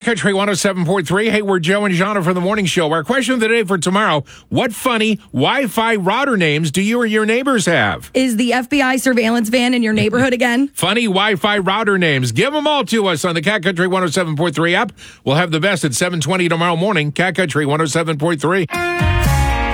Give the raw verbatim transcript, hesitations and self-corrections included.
Country one oh seven point three. Hey, we're Joe and Jana from the morning show. Our question of the day for tomorrow: what funny Wi-Fi router names do you or your neighbors have? Is the F B I surveillance van in your neighborhood again? Funny Wi-Fi router names. Give them all to us on the Cat Country one oh seven point three app. We'll have the best at seven twenty tomorrow morning. Cat Country one oh seven point three.